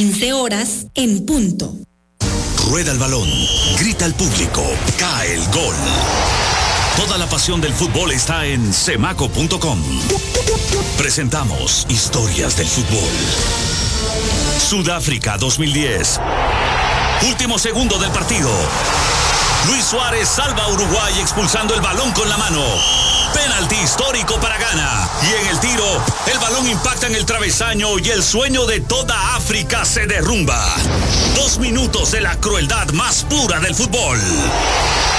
15 horas en punto. Rueda el balón, grita el público, cae el gol. Toda la pasión del fútbol está en Semaco.com. Presentamos Historias del Fútbol. Sudáfrica 2010. Último segundo del partido. Luis Suárez salva a Uruguay expulsando el balón con la mano. Penalti histórico para Ghana. Y en el tiro, el balón impacta en el travesaño y el sueño de toda África se derrumba. 2 minutos de la crueldad más pura del fútbol.